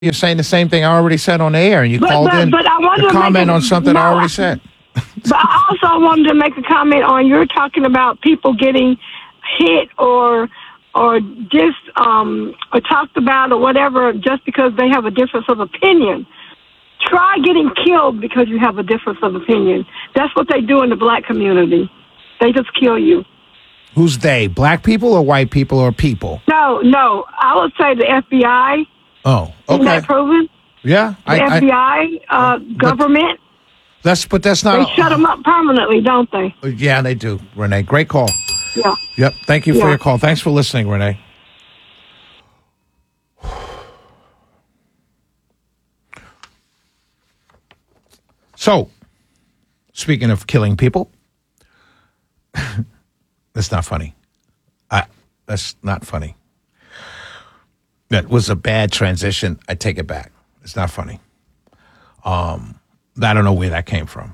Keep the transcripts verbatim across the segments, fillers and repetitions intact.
You're saying the same thing I already said on the air, and you But- called but- in but I wanted to to make comment a- on something I no, already I- said. But I also wanted to make a comment on you're talking about people getting hit or or just um, or talked about or whatever just because they have a difference of opinion. Try getting killed because you have a difference of opinion. That's what they do in the black community. They just kill you. Who's they? Black people or white people or people? No, no. I would say the F B I. Oh, Isn't okay. that proven? Yeah, The I, F B I, I, uh, government. that's but that's They not. shut them up permanently, don't they? Yeah, they do, Renee. Great call. Yeah. Yep. Thank you for Yeah. your call. Thanks for listening, Renee. So, speaking of killing people, that's not funny. I, that's not funny. That was a bad transition. I take it back. It's not funny. Um, I don't know where that came from.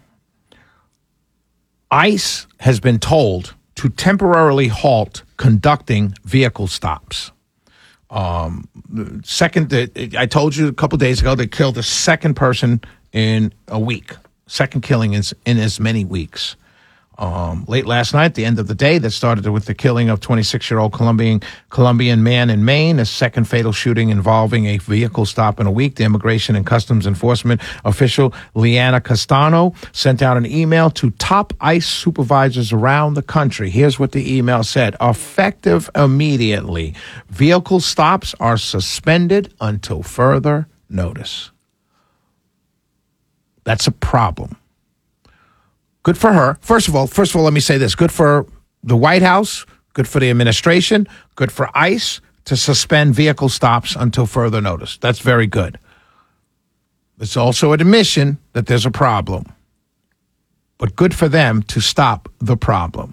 ICE has been told to temporarily halt conducting vehicle stops. Um, second, I told you a couple days ago they killed a second person in a week. Second killing in, in as many weeks. Um, late last night, the end of the day, that started with the killing of twenty-six-year-old Colombian Colombian man in Maine, a second fatal shooting involving a vehicle stop in a week. The Immigration and Customs Enforcement official, Liana Castano, sent out an email to top ICE supervisors around the country. Here's what the email said. Effective immediately, vehicle stops are suspended until further notice. That's a problem. Good for her. First of all, first of all, let me say this. Good for the White House, good for the administration, good for ICE to suspend vehicle stops until further notice. That's very good. It's also an admission that there's a problem. But good for them to stop the problem.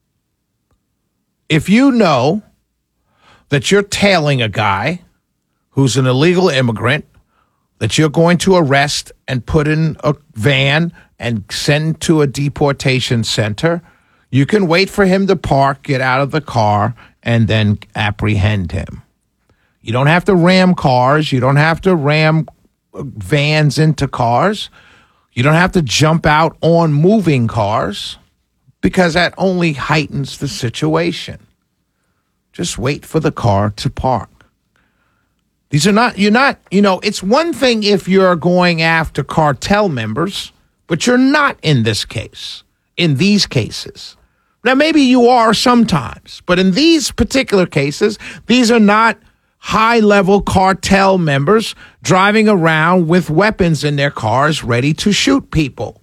If you know that you're tailing a guy who's an illegal immigrant that you're going to arrest and put in a van and send to a deportation center, you can wait for him to park, get out of the car, and then apprehend him. You don't have to ram cars. You don't have to ram vans into cars. You don't have to jump out on moving cars because that only heightens the situation. Just wait for the car to park. These are not, you're not, you know, it's one thing if you're going after cartel members, but you're not in this case, in these cases. Now, maybe you are sometimes, but in these particular cases, these are not high-level cartel members driving around with weapons in their cars ready to shoot people.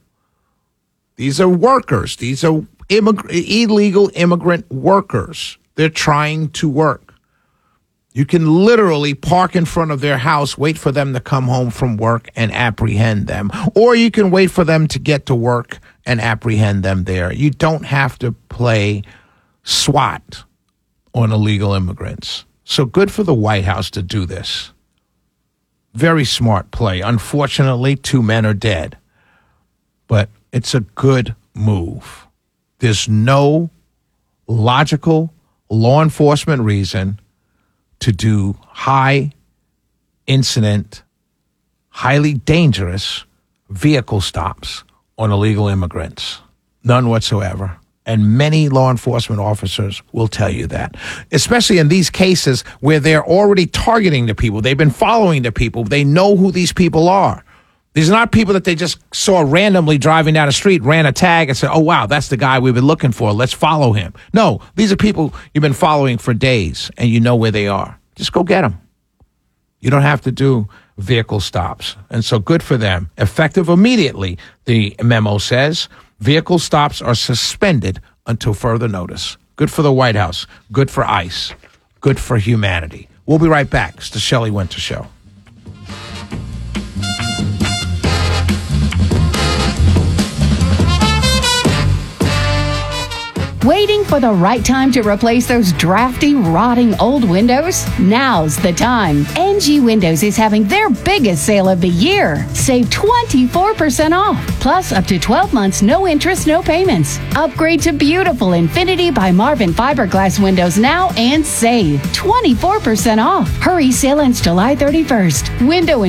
These are workers. These are immig- illegal immigrant workers. They're trying to work. You can literally park in front of their house, wait for them to come home from work and apprehend them. Or you can wait for them to get to work and apprehend them there. You don't have to play SWAT on illegal immigrants. So good for the White House to do this. Very smart play. Unfortunately, two men are dead. But it's a good move. There's no logical law enforcement reason to do high incident, highly dangerous vehicle stops on illegal immigrants. None whatsoever. And many law enforcement officers will tell you that, especially in these cases where they're already targeting the people. They've been following the people. They know who these people are. These are not people that they just saw randomly driving down the street, ran a tag and said, oh, wow, that's the guy we've been looking for. Let's follow him. No, these are people you've been following for days and you know where they are. Just go get them. You don't have to do vehicle stops. And so good for them. Effective immediately, the memo says, vehicle stops are suspended until further notice. Good for the White House. Good for ICE. Good for humanity. We'll be right back. It's the Shelley Winter Show. Waiting for the right time to replace those drafty, rotting old windows? Now's the time. N G Windows is having their biggest sale of the year. Save twenty-four percent off, plus up to twelve months, no interest, no payments. Upgrade to beautiful Infinity by Marvin fiberglass windows now and save twenty-four percent off. Hurry, sale ends July thirty-first. Window